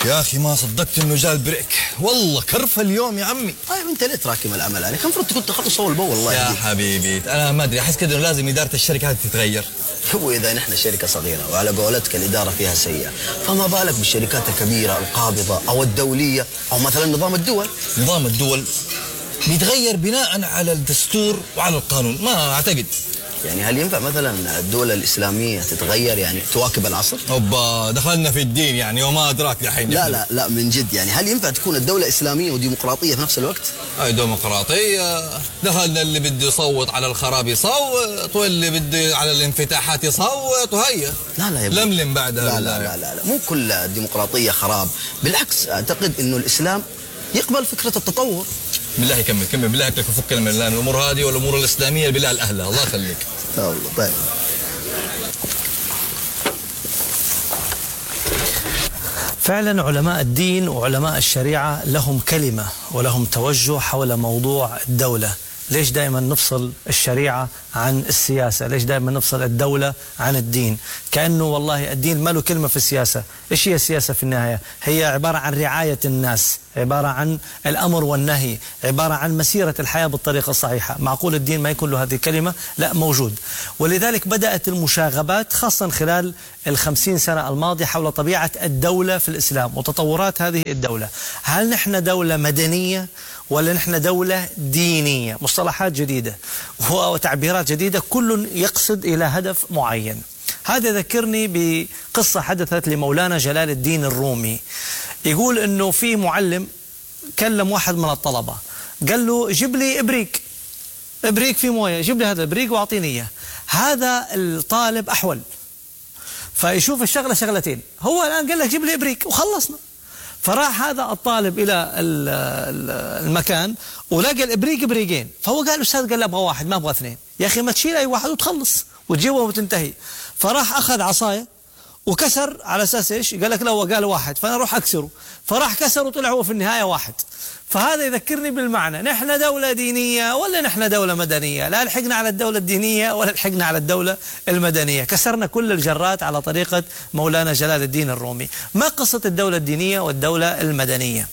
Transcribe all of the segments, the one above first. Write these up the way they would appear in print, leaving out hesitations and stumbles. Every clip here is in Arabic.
يا أخي ما صدقت إنه جاء البريك، والله كرفة اليوم يا عمي. طيب أنت ليه تراكم العمل عليك؟ المفروض كنت تخلص أول بأول. والله يا حبيبي أنا ما أدري، أحس كده إنه لازم إدارة الشركة هذه تتغير. هو إذا نحن شركة صغيرة وعلى قولتك الإدارة فيها سيئة، فما بالك بالشركات الكبيرة القابضة أو الدولية أو مثلا نظام الدول؟ نظام الدول بيتغير بناء على الدستور وعلى القانون، ما أعتقد. يعني هل ينفع مثلا الدولة الإسلامية تتغير يعني تواكب العصر؟ أوبا دخلنا في الدين يعني وما أدراك دحين. لا من جد، يعني هل ينفع تكون الدولة إسلامية وديمقراطية في نفس الوقت؟ أي ديمقراطية، دخلنا اللي بده يصوت على الخراب يصوت، واللي بده على الانفتاحات يصوت، وهيا لا يا لملم بعدها. لا مو كل الديمقراطية خراب، بالعكس أعتقد إنه الإسلام يقبل فكرة التطور. بالله كمل بالله لك فك من الامور هذه والامور الاسلاميه بالله الاهلها، الله يخليك. والله طيب. فعلا علماء الدين وعلماء الشريعة لهم كلمة ولهم توجه حول موضوع الدولة. ليش دائما نفصل الشريعة عن السياسة؟ ليش دائما نفصل الدولة عن الدين؟ كأنه والله الدين ما له كلمة في السياسة. إيش هي السياسة في النهاية؟ هي عبارة عن رعاية الناس، عبارة عن الأمر والنهي، عبارة عن مسيرة الحياة بالطريقة الصحيحة. معقول الدين ما يكون له هذه الكلمة؟ لا، موجود. ولذلك بدأت المشاغبات خاصة خلال 50 سنة الماضية حول طبيعة الدولة في الإسلام وتطورات هذه الدولة. هل نحن دولة مدنية ولا نحن دولة دينية؟ مصطلحات جديدة وتعبيرات جديدة، كل يقصد إلى هدف معين. هذا ذكرني بقصة حدثت لمولانا جلال الدين الرومي. يقول إنه في معلم كلم واحد من الطلبة، قال له جيب لي إبريق في موية، جيب لي هذا الإبريق وأعطيني إياه. هذا الطالب أحول، فيشوف الشغلة شغلتين. هو الآن قال لك جيب لي إبريق وخلصنا. فراح هذا الطالب إلى المكان ولقى الإبريق إبريقين، فهو قال أستاذ، قال له أبغى واحد ما أبغى اثنين. يا أخي ما تشيل أي واحد وتخلص وتجيبه وتنتهي. فراح أخذ عصاية وكسر على أساس إيش؟ قال لك لا، هو قال واحد فأنا أروح أكسره. فراح كسر وطلع هو في النهاية واحد. فهذا يذكرني بالمعنى، نحن دولة دينية ولا نحن دولة مدنية؟ لا لحقنا على الدولة الدينية ولا لحقنا على الدولة المدنية، كسرنا كل الجرات على طريقة مولانا جلال الدين الرومي. ما قصة الدولة الدينية والدولة المدنية؟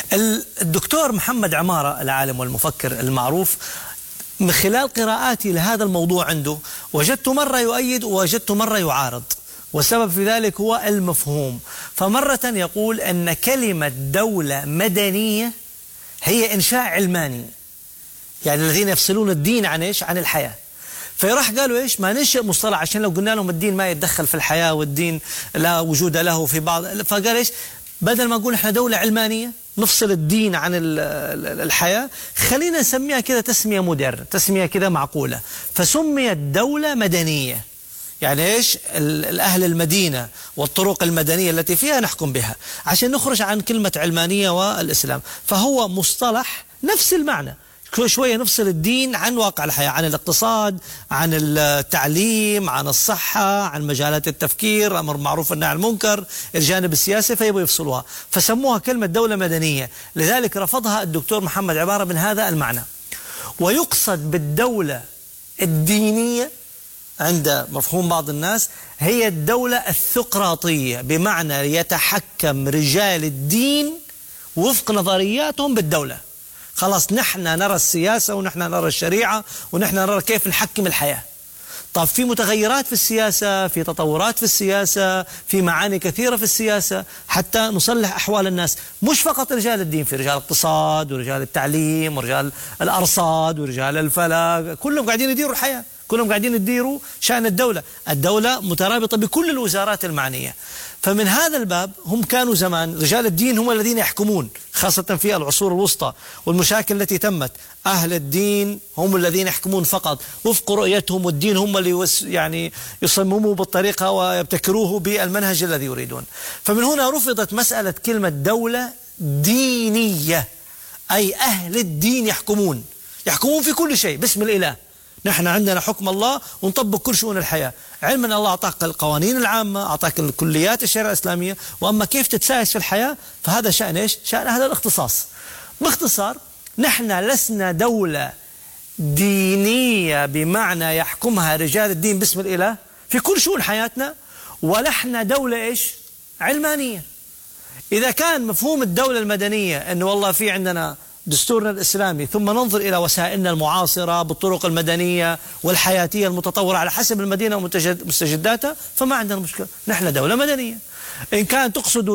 الدكتور محمد عمارة العالم والمفكر المعروف، من خلال قراءاتي لهذا الموضوع عنده وجدت مرة يؤيد ووجدت مرة يعارض، والسبب في ذلك هو المفهوم. فمرة يقول أن كلمة دولة مدنية هي إنشاء علماني، يعني الذين يفصلون الدين عن إيش؟ عن الحياة. فراح قالوا إيش؟ ما ننشئ مصطلح، عشان لو قلنا لهم الدين ما يتدخل في الحياة والدين لا وجود له في بعض، فقال إيش؟ بدل ما نقول إحنا دولة علمانية نفصل الدين عن الحياة، خلينا نسميها كذا تسمية مودرن، تسمية كذا معقولة، فسميت دولة مدنية. يعني إيش؟ الأهل المدينة والطرق المدنية التي فيها نحكم بها، عشان نخرج عن كلمة علمانية والإسلام. فهو مصطلح نفس المعنى، كل شوية نفصل الدين عن واقع الحياة، عن الاقتصاد، عن التعليم، عن الصحة، عن مجالات التفكير، أمر معروف والنهي عن المنكر، الجانب السياسي، فيبغوا يفصلوها، فسموها كلمة دولة مدنية. لذلك رفضها الدكتور محمد عمارة من هذا المعنى. ويقصد بالدولة الدينية عند مفهوم بعض الناس هي الدولة الثقراطية، بمعنى يتحكم رجال الدين وفق نظرياتهم بالدولة. خلاص نحن نرى السياسة ونحن نرى الشريعة ونحن نرى كيف نحكم الحياة. طب في متغيرات في السياسة، في تطورات في السياسة، في معاني كثيرة في السياسة حتى نصلح أحوال الناس، مش فقط رجال الدين، في رجال الاقتصاد ورجال التعليم ورجال الأرصاد ورجال الفلك، كلهم قاعدين يديروا الحياة، كلهم قاعدين يديروا شأن الدولة. الدولة مترابطة بكل الوزارات المعنية. فمن هذا الباب هم كانوا زمان رجال الدين هم الذين يحكمون، خاصة في العصور الوسطى والمشاكل التي تمت. أهل الدين هم الذين يحكمون فقط وفق رؤيتهم، والدين هم اللي يعني يصمموا بالطريقة ويبتكروه بالمنهج الذي يريدون. فمن هنا رفضت مسألة كلمة دولة دينية، أي أهل الدين يحكمون في كل شيء باسم الإله. نحن عندنا حكم الله ونطبق كل شؤون الحياة. علما أن الله أعطاك القوانين العامة، أعطاك الكليات الشريعة الإسلامية، وأما كيف تتسايس في الحياة فهذا شأن إيش؟ شأن أهل الاختصاص. باختصار نحن لسنا دولة دينية بمعنى يحكمها رجال الدين باسم الإله في كل شؤون حياتنا، ونحن دولة إيش؟ علمانية. إذا كان مفهوم الدولة المدنية أنه والله في عندنا دستورنا الإسلامي ثم ننظر إلى وسائلنا المعاصرة بالطرق المدنية والحياتية المتطورة على حسب المدينة ومستجداتها، فما عندنا مشكلة، نحن دولة مدنية. إن كان تقصدوا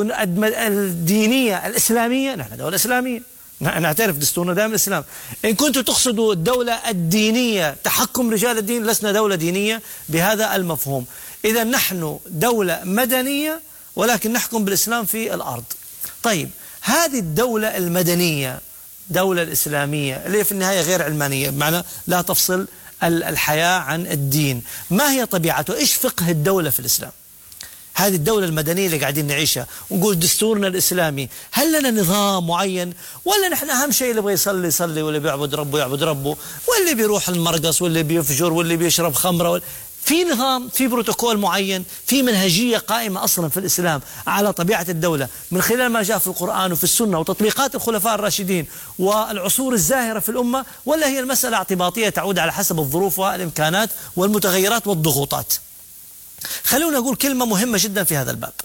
الدينية الإسلامية، نحن دولة إسلامية، نعترف دستورنا دائما الإسلام. إن كنتوا تقصدوا الدولة الدينية تحكم رجال الدين، لسنا دولة دينية بهذا المفهوم. إذا نحن دولة مدنية ولكن نحكم بالإسلام في الأرض. طيب هذه الدولة المدنية، دولة الإسلامية اللي في النهاية غير علمانية، بمعنى لا تفصل الحياة عن الدين، ما هي طبيعته؟ إيش فقه الدولة في الإسلام؟ هذه الدولة المدنية اللي قاعدين نعيشها ونقول دستورنا الإسلامي، هل لنا نظام معين ولا نحن أهم شيء اللي يبغى يصلي يصلي واللي بيعبد ربه يعبد ربه واللي بيروح المرقص واللي بيفجر واللي بيشرب خمرة في نظام، في بروتوكول معين، في منهجية قائمة أصلا في الإسلام على طبيعة الدولة من خلال ما جاء في القرآن وفي السنة وتطبيقات الخلفاء الراشدين والعصور الزاهرة في الأمة، ولا هي المسألة اعتباطية تعود على حسب الظروف والإمكانات والمتغيرات والضغوطات؟ خلونا نقول كلمة مهمة جدا في هذا الباب.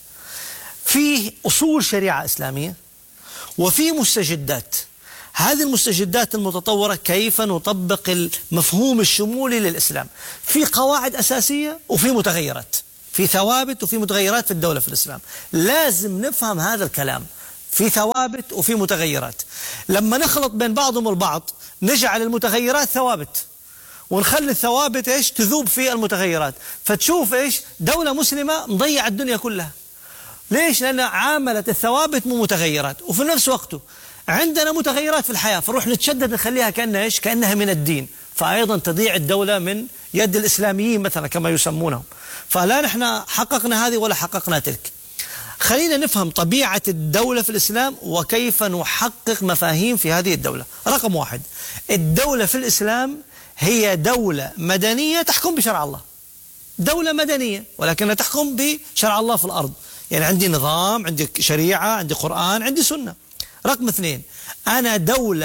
في أصول شريعة إسلامية وفي مستجدات. هذه المستجدات المتطورة كيف نطبق المفهوم الشمولي للإسلام؟ في قواعد أساسية وفي متغيرات، في ثوابت وفي متغيرات في الدولة في الإسلام. لازم نفهم هذا الكلام، في ثوابت وفي متغيرات. لما نخلط بين بعضهم البعض نجعل المتغيرات ثوابت ونخلي الثوابت إيش تذوب في المتغيرات، فتشوف إيش دولة مسلمة مضيعة الدنيا كلها. ليش؟ لأن عاملت الثوابت مو متغيرات، وفي نفس وقته عندنا متغيرات في الحياة فنروح نتشدد نخليها كأنها إيش؟ كأنها من الدين، فأيضا تضيع الدولة من يد الإسلاميين مثلا كما يسمونهم. فلا نحن حققنا هذه ولا حققنا تلك. خلينا نفهم طبيعة الدولة في الإسلام وكيف نحقق مفاهيم في هذه الدولة. رقم واحد، الدولة في الإسلام هي دولة مدنية تحكم بشرع الله. دولة مدنية ولكنها تحكم بشرع الله في الأرض، يعني عندي نظام، عندي شريعة، عندي قرآن، عندي سنة. رقم اثنين، أنا دولة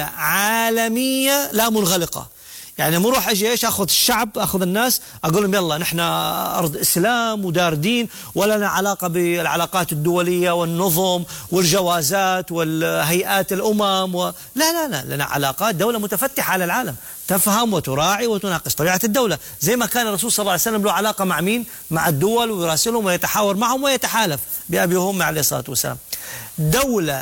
عالمية لا منغلقة، يعني مو روح أجي إيش أخذ الشعب، أخذ الناس أقول لهم يلا نحن أرض إسلام ودار دين ولا لنا علاقة بالعلاقات الدولية والنظم والجوازات والهيئات الأمم لا لنا علاقات، دولة متفتحة على العالم تفهم وتراعي وتناقش طبيعة الدولة، زي ما كان الرسول صلى الله عليه وسلم له علاقة مع مين؟ مع الدول، ويراسلهم ويتحاور معهم ويتحالف بأبي وأمي عليه الصلاة والسلام. دولة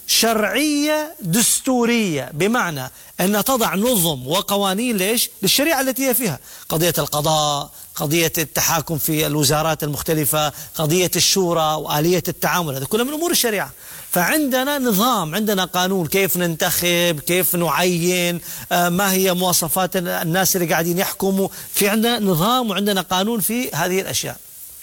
شرعية دستورية، بمعنى أن تضع نظم وقوانين ليش؟ للشريعة التي هي فيها، قضية القضاء، قضية التحاكم في الوزارات المختلفة، قضية الشورى وآلية التعامل، هذا كله من أمور الشريعة. فعندنا نظام، عندنا قانون كيف ننتخب، كيف نعين، ما هي مواصفات الناس اللي قاعدين يحكموا، في عندنا نظام وعندنا قانون في هذه الأشياء.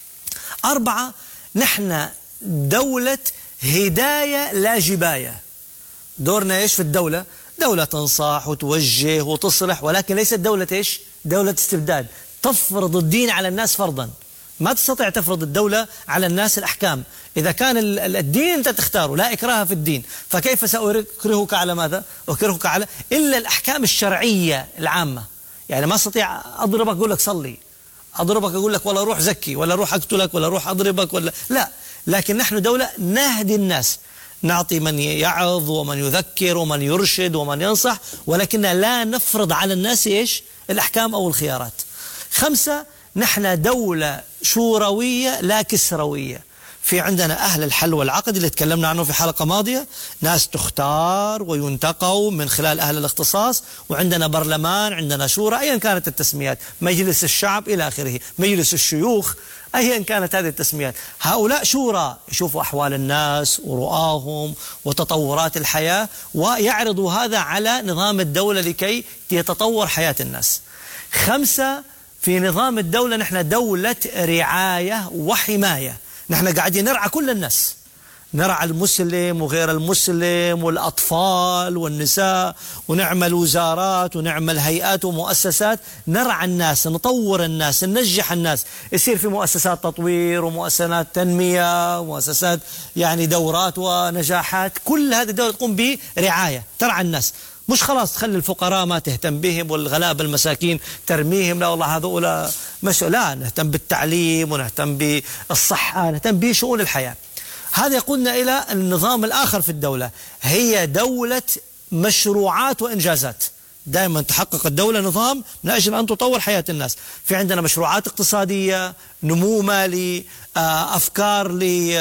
4، نحن دولة هداية لا جباية. دورنا إيش في الدولة؟ دولة تنصح وتوجه وتصلح، ولكن ليست دولة إيش؟ دولة استبداد تفرض الدين على الناس فرضا. ما تستطيع تفرض الدولة على الناس الأحكام. إذا كان الدين أنت تختاره، لا إكراه في الدين، فكيف سأكرهك على ماذا؟ أكرهك على إلا الأحكام الشرعية العامة. يعني ما أستطيع أضربك أقول لك صلي، أضربك أقول لك ولا روح زكي ولا روح أقتلك ولا روح أضربك ولا لا. لكن نحن دولة نهدي الناس، نعطي من يعظ ومن يذكر ومن يرشد ومن ينصح، ولكن لا نفرض على الناس إيش؟ الأحكام أو الخيارات. 5، نحن دولة شوروية لا كسروية. في عندنا أهل الحل والعقد اللي تكلمنا عنه في حلقة ماضية، ناس تختار وينتقوا من خلال أهل الاختصاص، وعندنا برلمان، عندنا شورى، أيا كانت التسميات، مجلس الشعب إلى آخره، مجلس الشيوخ، أيا كانت هذه التسميات. هؤلاء شورى يشوفوا أحوال الناس ورؤاهم وتطورات الحياة ويعرضوا هذا على نظام الدولة لكي يتطور حياة الناس. 5، في نظام الدولة نحن دولة رعاية وحماية، نحن قاعدين نرعى كل الناس، نرعى المسلم وغير المسلم والأطفال والنساء، ونعمل وزارات ونعمل هيئات ومؤسسات، نرعى الناس، نطور الناس، ننجح الناس، يصير في مؤسسات تطوير ومؤسسات تنمية ومؤسسات يعني دورات ونجاحات. كل هذه الدولة تقوم برعاية، ترعى الناس، مش خلاص تخلي الفقراء ما تهتم بهم والغلابة المساكين ترميهم، لا والله هذول مش، لا، نهتم بالتعليم ونهتم بالصحة، نهتم بشؤون الحياة. هذا يقودنا إلى النظام الآخر في الدولة، هي دولة مشروعات وإنجازات. دائما تحقق الدولة نظام من أجل أن تطور حياة الناس. في عندنا مشروعات اقتصادية، نمو مالي، أفكار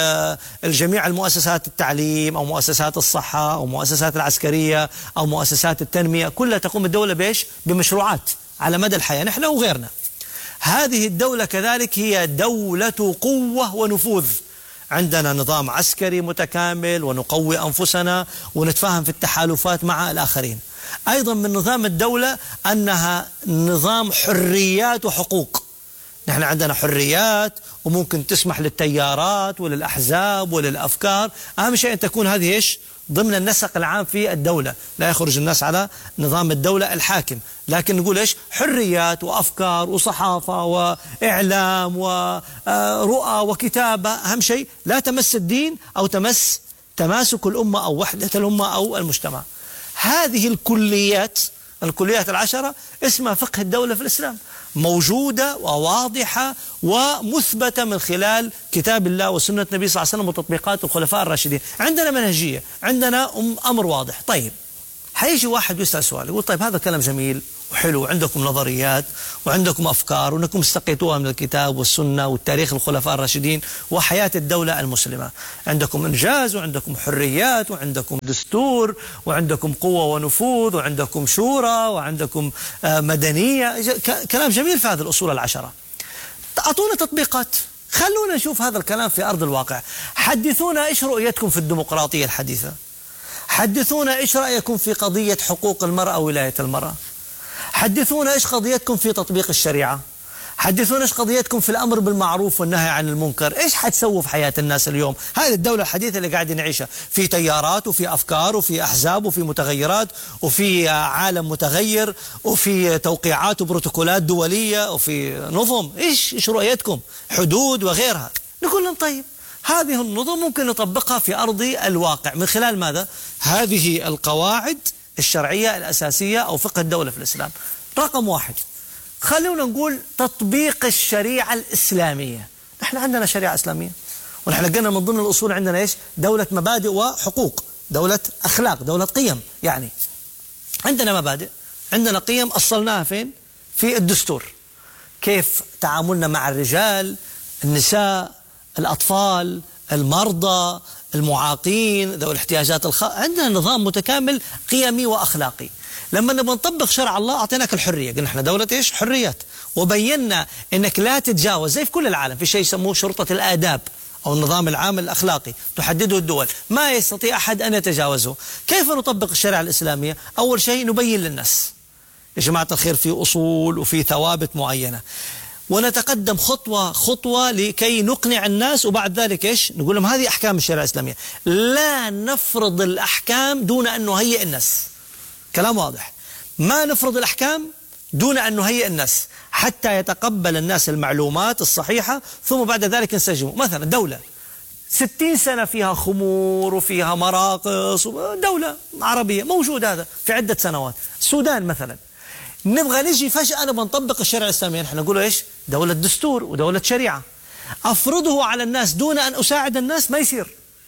للجميع المؤسسات التعليم أو مؤسسات الصحة أو مؤسسات العسكرية أو مؤسسات التنمية، كلها تقوم الدولة بإيش؟ بمشروعات على مدى الحياة، نحن وغيرنا. هذه الدولة كذلك هي دولة قوة ونفوذ. عندنا نظام عسكري متكامل ونقوي أنفسنا ونتفاهم في التحالفات مع الآخرين. أيضا من نظام الدولة أنها نظام حريات وحقوق. نحن عندنا حريات وممكن تسمح للتيارات وللأحزاب وللأفكار، أهم شيء أن تكون هذه إيش؟ ضمن النسق العام في الدولة، لا يخرج الناس على نظام الدولة الحاكم، لكن نقول إيش؟ حريات وأفكار وصحافة وإعلام ورؤى وكتابة، أهم شيء لا تمس الدين أو تمس تماسك الأمة أو وحدة الأمة أو المجتمع. هذه الكليات العشرة اسمها فقه الدولة في الإسلام، موجودة وواضحة ومثبتة من خلال كتاب الله وسنة النبي صلى الله عليه وسلم وتطبيقات الخلفاء الراشدين. عندنا منهجية، عندنا أمر واضح. طيب حيجي واحد يسأل سؤال يقول طيب هذا كلام جميل وحلو، عندكم نظريات وعندكم أفكار وأنكم استقيتوها من الكتاب والسنة والتاريخ الخلفاء الراشدين وحياة الدولة المسلمة، عندكم إنجاز وعندكم حريات وعندكم دستور وعندكم قوة ونفوذ وعندكم شورى وعندكم مدنية، كلام جميل في هذه الأصول العشرة. أعطونا تطبيقات، خلونا نشوف هذا الكلام في أرض الواقع. حدثونا إيش رؤيتكم في الديمقراطية الحديثة، حدثونا إيش رأيكم في قضية حقوق المرأة وولاية المرأة، حدثونا إيش قضيتكم في تطبيق الشريعة، حدثونا إيش قضيتكم في الأمر بالمعروف والنهي عن المنكر، إيش حتسووا في حياة الناس اليوم. هذه الدولة الحديثة اللي قاعدين نعيشها في تيارات وفي أفكار وفي أحزاب وفي متغيرات وفي عالم متغير وفي توقيعات وبروتوكولات دولية وفي نظم. إيش رؤيتكم، حدود وغيرها. نقول لهم طيب هذه النظم ممكن نطبقها في أرض الواقع من خلال ماذا؟ هذه القواعد الشرعية الأساسية أو فقه الدولة في الإسلام. رقم واحد، خلونا نقول تطبيق الشريعة الإسلامية. نحن عندنا شريعة إسلامية ونحن قلنا من ضمن الأصول عندنا إيش؟ دولة مبادئ وحقوق، دولة أخلاق، دولة قيم. يعني عندنا مبادئ، عندنا قيم أصلناها فين؟ في الدستور. كيف تعاملنا مع الرجال، النساء، الأطفال، المرضى، المعاقين، ذوي الاحتياجات الخاصة. عندنا نظام متكامل قيمي وأخلاقي. لما نبغى نطبق شرع الله أعطيناك الحرية، قلنا احنا دولة إيش؟ حريات، وبينا إنك لا تتجاوز، زي في كل العالم في شيء يسموه شرطة الآداب أو النظام العام الأخلاقي تحدده الدول، ما يستطيع أحد أن يتجاوزه. كيف نطبق الشريعة الإسلامية؟ أول شيء نبين للناس يا جماعة الخير في أصول وفي ثوابت معينة، ونتقدم خطوة خطوة لكي نقنع الناس، وبعد ذلك إيش؟ نقول لهم هذه أحكام الشريعة الإسلامية. لا نفرض الأحكام دون أن نهيئ الناس. كلام واضح، ما نفرض الأحكام دون أن نهيئ الناس حتى يتقبل الناس المعلومات الصحيحة، ثم بعد ذلك نسجمه. مثلا دولة 60 سنة فيها خمور وفيها مراقص، دولة عربية موجود هذا في عدة سنوات. السودان مثلا، نبغى نجي فجأة نبغى نطبق الشريعة الإسلامية، نحن نقول إيش؟ دولة دستور ودولة شريعة. أفرضه على الناس دون أن أساعد الناس ما يصير.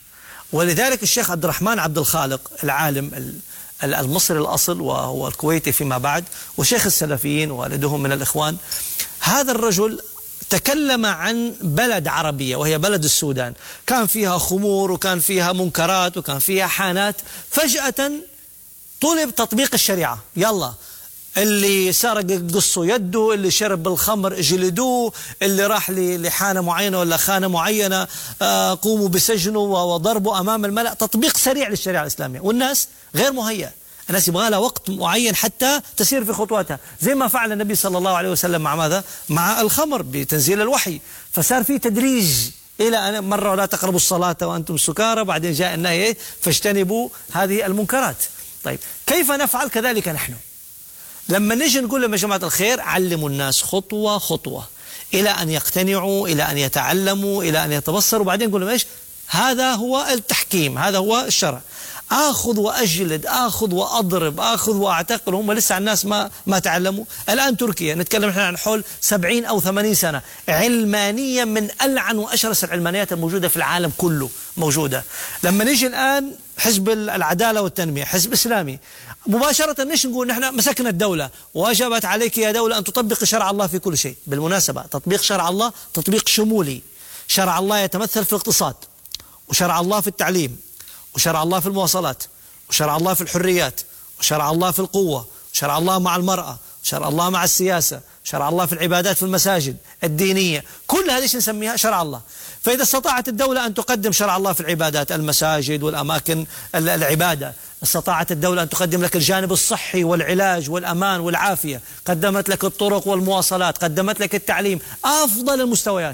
ولذلك الشيخ عبد الرحمن عبد الخالق العالم المصري الأصل وهو الكويتي فيما بعد وشيخ السلفيين والدهم من الإخوان، هذا الرجل تكلم عن بلد عربية وهي بلد السودان، كان فيها خمور وكان فيها منكرات وكان فيها حانات. فجأة طلب تطبيق الشريعة، يلا اللي سرق قصوا يده، اللي شرب الخمر اجلدوه، اللي راح لحانة معينة ولا خانة معينة قوموا بسجنه وضربوا أمام الملأ. تطبيق سريع للشريعة الإسلامية، والناس غير مهيئة، الناس يبغى لها وقت معين حتى تسير في خطواتها، زي ما فعل النبي صلى الله عليه وسلم مع ماذا؟ مع الخمر بتنزيل الوحي، فصار في تدريج إلى أن مرة لا تقربوا الصلاة وأنتم سكارى، بعدين جاء النهي فاجتنبوا هذه المنكرات. طيب كيف نفعل كذلك نحن؟ لما نجي نقول لهم يا جماعة الخير علموا الناس خطوة خطوة إلى أن يقتنعوا، إلى أن يتعلموا، إلى أن يتبصروا، وبعدين نقول لهم إيش؟ هذا هو التحكيم، هذا هو الشرع. آخذ وأجلد، آخذ وأضرب، آخذ وأعتقل، هم لسه الناس ما تعلموا. الآن تركيا نتكلم احنا عن حول 70 أو 80 سنة علمانية من ألعن وأشرس العلمانيات الموجودة في العالم كله موجودة. لما نيجي الآن حزب العدالة والتنمية، حزب إسلامي، مباشرة نيش نقول نحن مسكنا الدولة، وجبت عليك يا دولة أن تطبق شرع الله في كل شيء. بالمناسبة تطبيق شرع الله تطبيق شمولي. شرع الله يتمثل في الاقتصاد، وشرع الله في التعليم، وشرع الله في المواصلات، وشرع الله في الحريات، وشرع الله في القوة، وشرع الله مع المرأة، وشرع الله مع السياسة، وشرع الله في العبادات في المساجد الدينية. كل هذه نسميها شرع الله. فإذا استطاعت الدولة أن تقدم شرع الله في العبادات، المساجد والأماكن العبادة، استطاعت الدولة أن تقدم لك الجانب الصحي والعلاج والأمان والعافية، قدمت لك الطرق والمواصلات، قدمت لك التعليم، أفضل المستويات.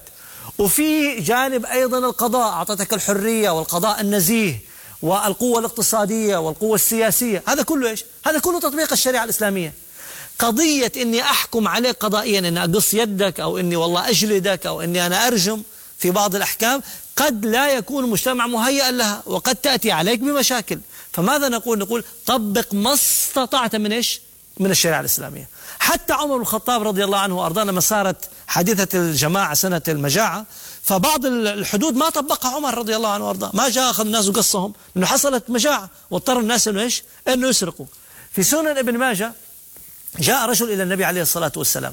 وفي جانب أيضا القضاء، أعطتك الحرية والقضاء النزيه والقوة الاقتصادية والقوة السياسية. هذا كله إيش؟ هذا كله تطبيق الشريعة الإسلامية. قضية إني أحكم عليك قضائيا، إني أقص يدك، أو إني والله أجلدك، أو إني أنا أرجم في بعض الأحكام، قد لا يكون المجتمع مهيئا لها، وقد تأتي عليك بمشاكل. فماذا نقول؟ نقول طبق ما استطعت من إيش؟ من الشريعة الإسلامية. حتى عمر بن الخطاب رضي الله عنه وأرضاه لما صارت حادثة الجماعة سنة المجاعة، فبعض الحدود ما طبقها عمر رضي الله عنه وأرضاه، ما جاء أخذ الناس وقصهم، لأنه حصلت مجاعة واضطر الناس إنه إيش؟ إنه يسرقوا. في سنن ابن ماجه جاء رجل إلى النبي عليه الصلاة والسلام،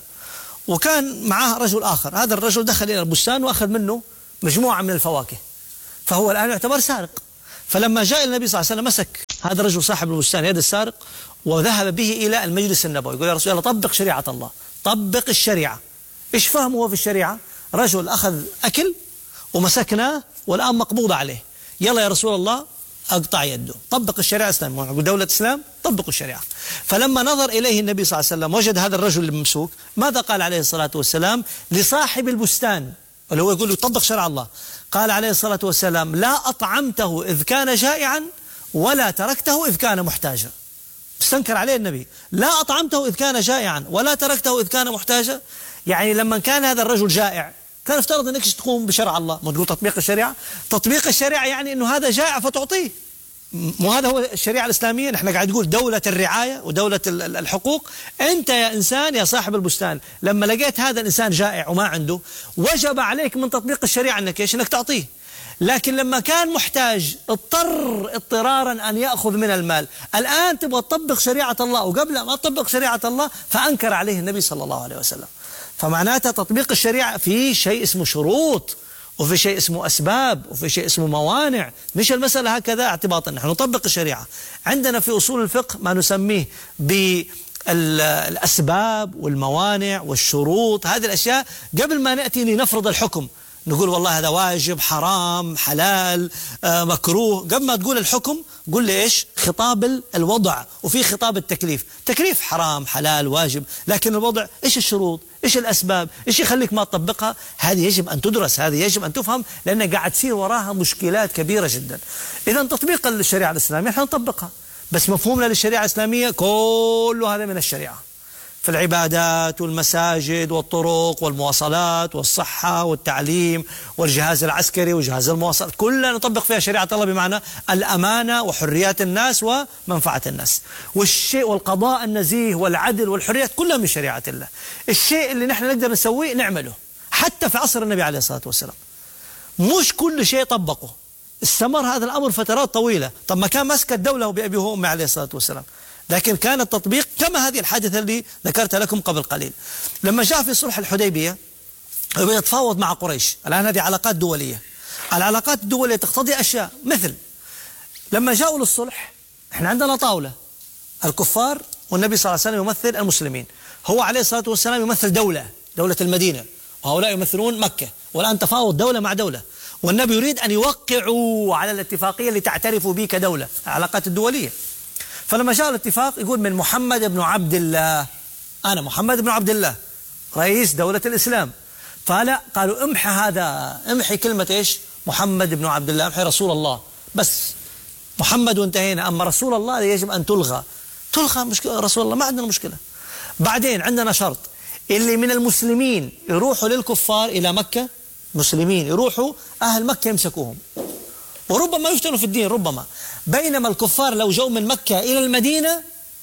وكان معه رجل آخر. هذا الرجل دخل إلى البستان وأخذ منه مجموعة من الفواكه، فهو الآن يعتبر سارق. فلما جاء النبي صلى الله عليه وسلم مسك هذا الرجل صاحب البستان يد السارق وذهب به إلى المجلس النبوي، يقول يا رسول الله طبق شريعة الله، طبق الشريعة. إيش فهمه هو في الشريعة؟ رجل أخذ أكل ومسكناه والآن مقبوض عليه، يلا يا رسول الله أقطع يده، طبق الشريعة الإسلامية، دولة إسلام طبقوا الشريعة. فلما نظر إليه النبي صلى الله عليه وسلم وجد هذا الرجل الممسوك، ماذا قال عليه الصلاة والسلام لصاحب البستان اللي هو يقول له طبق شرع الله؟ قال عليه الصلاة والسلام لا أطعمته إذ كان جائعا ولا تركته إذ كان محتاجا. استنكر عليه النبي، لا أطعمته إذ كان جائعا ولا تركته إذ كان محتاجا. يعني لما كان هذا الرجل جائع كان افترض أنك تقوم بشرع الله، ما تقول تطبيق الشريعة. تطبيق الشريعة يعني أنه هذا جائع فتعطيه، مو هذا هو الشريعة الإسلامية. نحن قاعد نقول دولة الرعاية ودولة الحقوق. أنت يا إنسان يا صاحب البستان لما لقيت هذا الإنسان جائع وما عنده، وجب عليك من تطبيق الشريعة أنك إيش؟ أنك تعطيه. لكن لما كان محتاج اضطر اضطرارا أن يأخذ من المال، الآن تبغى تطبق شريعة الله، وقبل ما تطبق شريعة الله فأنكر عليه النبي صلى الله عليه وسلم. فمعناتها تطبيق الشريعة في شيء اسمه شروط، وفي شيء اسمه أسباب، وفي شيء اسمه موانع. مش المسألة هكذا اعتباطا. نحن نطبق الشريعة. عندنا في أصول الفقه ما نسميه بالأسباب والموانع والشروط. هذه الأشياء قبل ما نأتي لنفرض الحكم نقول والله هذا واجب حرام حلال مكروه، قبل ما تقول الحكم قل لي إيش؟ خطاب الوضع، وفي خطاب التكليف. تكليف حرام حلال واجب، لكن الوضع إيش الشروط؟ إيش الأسباب؟ إيش يخليك ما تطبقها؟ هذه يجب أن تدرس، هذه يجب أن تفهم، لأن قاعد تصير وراها مشكلات كبيرة جدا. إذا تطبيق الشريعة الإسلامية نحن نطبقها، بس مفهومنا للشريعة الإسلامية كل هذا من الشريعة، في العبادات والمساجد والطرق والمواصلات والصحة والتعليم والجهاز العسكري وجهاز المواصلات، كلها نطبق فيها شريعة الله، بمعنى الأمانة وحريات الناس ومنفعة الناس، والشيء والقضاء النزيه والعدل والحريات كلها من شريعة الله. الشيء اللي نحن نقدر نسويه نعمله، حتى في عصر النبي عليه الصلاة والسلام مش كل شيء طبقه، استمر هذا الأمر فترات طويلة. طب ما كان مسك الدولة بأبيه وأمه عليه الصلاة والسلام، لكن كان التطبيق كما هذه الحادثة اللي ذكرتها لكم قبل قليل. لما جاء في صلح الحديبية يتفاوض مع قريش، الآن هذه علاقات دولية. العلاقات الدولية تقتضي أشياء، مثل لما جاءوا للصلح احنا عندنا طاولة، الكفار والنبي صلى الله عليه وسلم يمثل المسلمين، هو عليه الصلاة والسلام يمثل دولة المدينة، وهؤلاء يمثلون مكة، والآن تفاوض دولة مع دولة، والنبي يريد أن يوقعوا على الاتفاقية اللي تعترفوا به كدولة، العلاقات الدولية. فلما جاء الاتفاق يقول من محمد بن عبد الله، أنا محمد بن عبد الله رئيس دولة الإسلام. فلا قالوا امحي هذا، امحي كلمة إيش؟ محمد بن عبد الله، امحي رسول الله، بس محمد وانتهينا. أما رسول الله يجب أن تلغى مشكلة، رسول الله ما عندنا مشكلة. بعدين عندنا شرط، اللي من المسلمين يروحوا للكفار إلى مكة، مسلمين يروحوا أهل مكة يمسكوهم، وربما يفتنوا في الدين ربما. بينما الكفار لو جو من مكة إلى المدينة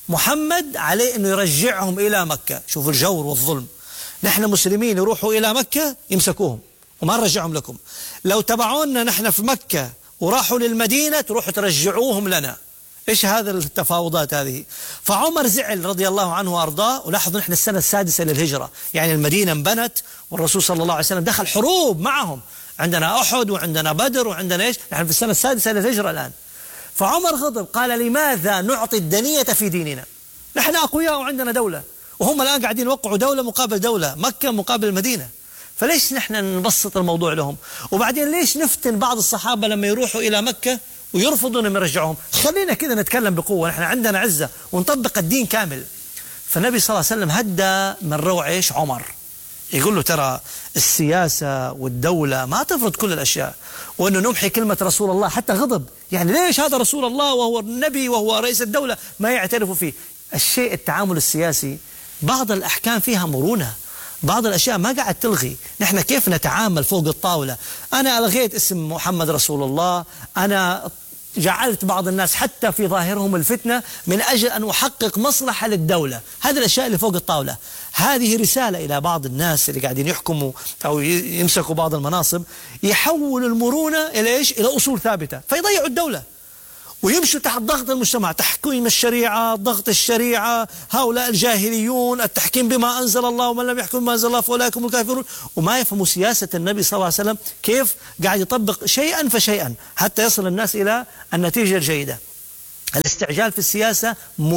محمد عليه أنه يرجعهم إلى مكة. شوفوا الجور والظلم. نحن مسلمين يروحوا إلى مكة يمسكوهم وما نرجعهم لكم. لو تبعونا نحن في مكة وراحوا للمدينة تروحوا ترجعوهم لنا. إيش هذا التفاوضات هذه؟ فعمر زعل رضي الله عنه وأرضاه. ولاحظوا نحن السنة السادسة للهجرة، يعني المدينة انبنت والرسول صلى الله عليه وسلم دخل حروب معهم. عندنا أحد وعندنا بدر وعندنا إيش، نحن في السنة السادسة للهجرة الآن. فعمر غضب قال لماذا نعطي الدنية في ديننا؟ نحن أقوياء وعندنا دولة، وهم الآن قاعدين يوقعوا دولة مقابل دولة، مكة مقابل المدينة. فليش نحن نبسط الموضوع لهم؟ وبعدين ليش نفتن بعض الصحابة لما يروحوا إلى مكة ويرفضوا أن يرجعوهم؟ خلينا كذا نتكلم بقوة، نحن عندنا عزة ونطبق الدين كامل. فالنبي صلى الله عليه وسلم هدى من روع إيش عمر، يقول له ترى السياسة والدولة ما تفرض كل الأشياء، وأنه نمحي كلمة رسول الله. حتى غضب، يعني ليش هذا رسول الله وهو النبي وهو رئيس الدولة ما يعترفوا فيه؟ الشيء التعامل السياسي بعض الأحكام فيها مرونة، بعض الأشياء ما قاعد تلغي. نحن كيف نتعامل فوق الطاولة؟ أنا ألغيت اسم محمد رسول الله، أنا جعلت بعض الناس حتى في ظاهرهم الفتنة من أجل أن أحقق مصلحة للدولة. هذه الأشياء اللي فوق الطاولة. هذه رسالة إلى بعض الناس اللي قاعدين يحكموا أو يمسكوا بعض المناصب، يحولوا المرونة إلى إيش؟ إلى أصول ثابتة، فيضيعوا الدولة ويمشوا تحت ضغط المجتمع، تحكيم الشريعة، ضغط الشريعة، هؤلاء الجاهليون، التحكيم بما أنزل الله، ومن لم يحكم بما أنزل الله فأولئك هم الكافرون. وما يفهموا سياسة النبي صلى الله عليه وسلم كيف قاعد يطبق شيئا فشيئا حتى يصل الناس إلى النتيجة الجيدة. الاستعجال في السياسة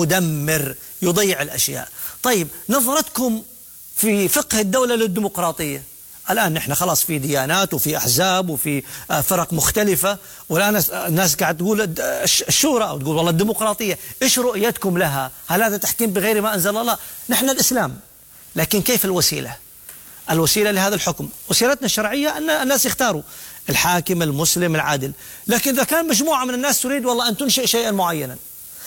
مدمر، يضيع الأشياء. طيب نظرتكم في فقه الدولة للديمقراطية. الآن نحن خلاص في ديانات وفي أحزاب وفي فرق مختلفة، والآن الناس قاعد تقول الشورى أو تقول والله الديمقراطية. إيش رؤيتكم لها؟ هل هذا تحكيم بغير ما أنزل الله؟ نحن الإسلام، لكن كيف الوسيلة؟ الوسيلة لهذا الحكم وسيلتنا الشرعية أن الناس يختاروا الحاكم المسلم العادل. لكن إذا كان مجموعة من الناس تريد والله أن تنشئ شيئا معينا،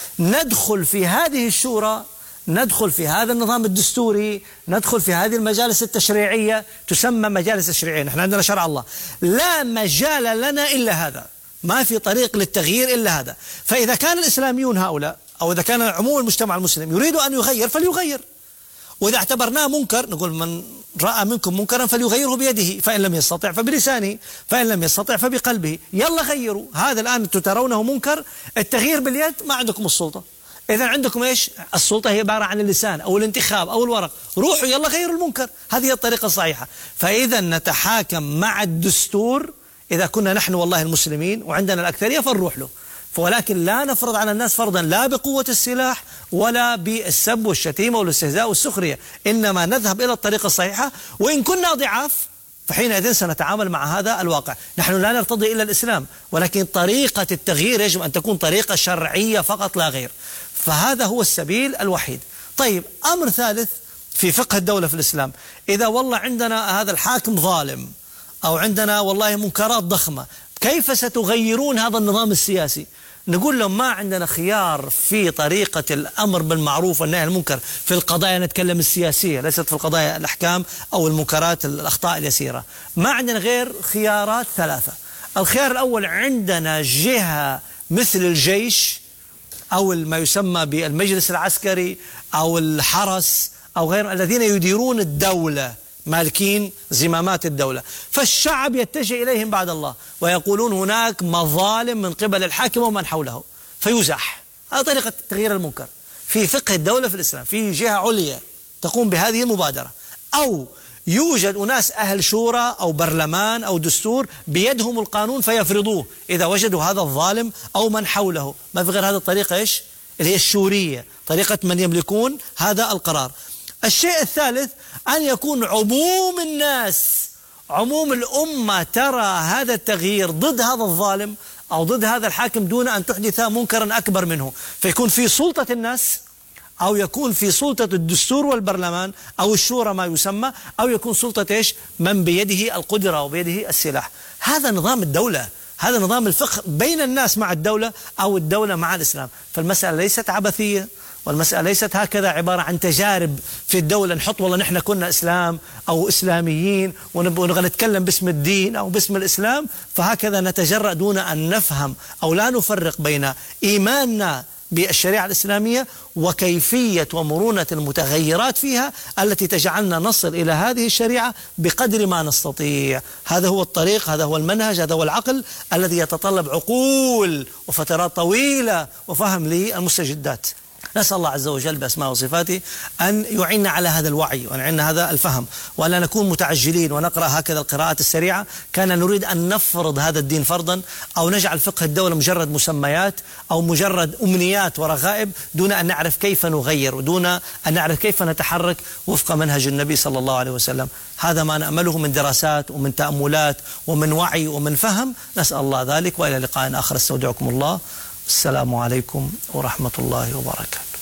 ندخل في هذه الشورى، ندخل في هذا النظام الدستوري، ندخل في هذه المجالس التشريعية، تسمى مجالس تشريعية. نحن عندنا شرع الله، لا مجال لنا إلا هذا، ما في طريق للتغيير إلا هذا. فإذا كان الإسلاميون هؤلاء أو إذا كان عموم المجتمع المسلم يريد أن يغير فليغير، وإذا اعتبرناه منكر نقول من رأى منكم منكرا فليغيره بيده، فإن لم يستطع فبلسانه، فإن لم يستطع فبقلبه. يلا غيروا هذا. الآن ترونه منكر، التغيير باليد ما عندكم السلطة. إذا عندكم إيش؟ السلطة هي عبارة عن اللسان أو الانتخاب أو الورق. روحوا يلا غيروا المنكر، هذه هي الطريقة الصحيحة. فإذا نتحاكم مع الدستور إذا كنا نحن والله المسلمين وعندنا الأكثرية فنروح له، ولكن لا نفرض على الناس فرضا لا بقوة السلاح ولا بالسب والشتيمة والاستهزاء والسخرية، إنما نذهب إلى الطريقة الصحيحة. وإن كنا ضعاف فحينئذ سنتعامل مع هذا الواقع. نحن لا نرتضي إلا الإسلام، ولكن طريقة التغيير يجب أن تكون طريقة شرعية فقط لا غير. فهذا هو السبيل الوحيد. طيب أمر ثالث في فقه الدولة في الإسلام، إذا والله عندنا هذا الحاكم ظالم أو عندنا والله منكرات ضخمة، كيف ستغيرون هذا النظام السياسي؟ نقول لهم ما عندنا خيار في طريقة الأمر بالمعروف والنهي عن المنكر في القضايا، نتكلم السياسية ليست في القضايا الأحكام أو المنكرات الأخطاء اليسيرة. ما عندنا غير خيارات ثلاثة. الخيار الأول، عندنا جهة مثل الجيش أو ما يسمى بالمجلس العسكري أو الحرس أو غيرهم الذين يديرون الدولة، مالكين زمامات الدولة، فالشعب يتجه إليهم بعد الله ويقولون هناك مظالم من قبل الحاكم ومن حوله فيزاح. هذه طريقة تغيير المنكر في فقه الدولة في الإسلام، في جهة عليا تقوم بهذه المبادرة. أو يوجد أناس أهل شورى أو برلمان أو دستور بيدهم القانون فيفرضوه إذا وجدوا هذا الظالم أو من حوله. ما في غير هذه الطريقة إيش؟ اللي هي الشورية، طريقة من يملكون هذا القرار. الشيء الثالث أن يكون عموم الناس، عموم الأمة ترى هذا التغيير ضد هذا الظالم أو ضد هذا الحاكم دون أن تحدث منكرا أكبر منه، فيكون في سلطة الناس أو يكون في سلطة الدستور والبرلمان أو الشورى ما يسمى، أو يكون سلطة إيش؟ من بيده القدرة وبيده السلاح. هذا نظام الدولة، هذا نظام الفقه بين الناس مع الدولة أو الدولة مع الإسلام. فالمسألة ليست عبثية، والمسألة ليست هكذا عبارة عن تجارب في الدولة نحط والله نحن كنا إسلام أو إسلاميين ونبغى نتكلم باسم الدين أو باسم الإسلام، فهكذا نتجرأ دون أن نفهم أو لا نفرق بين إيماننا بالشريعة الإسلامية وكيفية ومرونة المتغيرات فيها التي تجعلنا نصل إلى هذه الشريعة بقدر ما نستطيع. هذا هو الطريق، هذا هو المنهج، هذا هو العقل الذي يتطلب عقول وفترات طويلة وفهم للمستجدات. نسأل الله عز وجل بأسماء وصفاته أن يعيننا على هذا الوعي وأن يعيننا هذا الفهم، وألا نكون متعجلين ونقرأ هكذا القراءات السريعة. كان نريد أن نفرض هذا الدين فرضا أو نجعل فقه الدولة مجرد مسميات أو مجرد أمنيات ورغائب دون أن نعرف كيف نغير ودون أن نعرف كيف نتحرك وفق منهج النبي صلى الله عليه وسلم. هذا ما نأمله من دراسات ومن تأملات ومن وعي ومن فهم. نسأل الله ذلك، وإلى لقاء آخر استودعكم الله. السلام عليكم ورحمة الله وبركاته.